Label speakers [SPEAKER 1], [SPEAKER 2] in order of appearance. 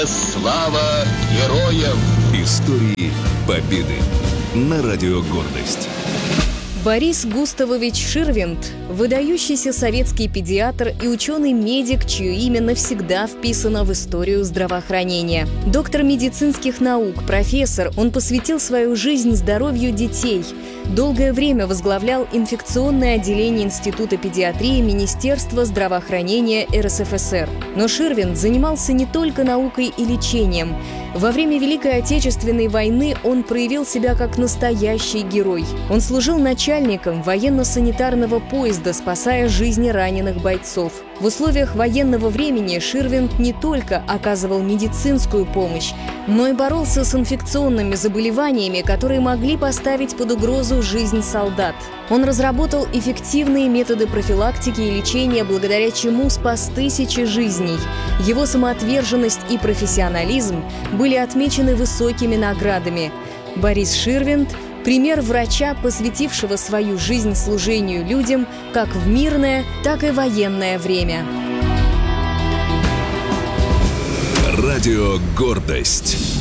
[SPEAKER 1] слава героям!
[SPEAKER 2] Истории Победы. На радио «Гордость».
[SPEAKER 3] Борис Густавович Ширвинд – выдающийся советский педиатр и ученый-медик, чье имя навсегда вписано в историю здравоохранения. Доктор медицинских наук, профессор, он посвятил свою жизнь здоровью детей. Долгое время возглавлял инфекционное отделение Института педиатрии Министерства здравоохранения РСФСР. Но Ширвинд занимался не только наукой и лечением. Во время Великой Отечественной войны он проявил себя как настоящий герой. Он служил начальником военно-санитарного поезда, спасая жизни раненых бойцов. В условиях военного времени Ширвинд не только оказывал медицинскую помощь, но и боролся с инфекционными заболеваниями, которые могли поставить под угрозу жизнь солдат. Он разработал эффективные методы профилактики и лечения, благодаря чему спас тысячи жизней. Его самоотверженность и профессионализм были отмечены высокими наградами. Борис Ширвинд – пример врача, посвятившего свою жизнь служению людям как в мирное, так и военное время.
[SPEAKER 2] Радио «Гордость».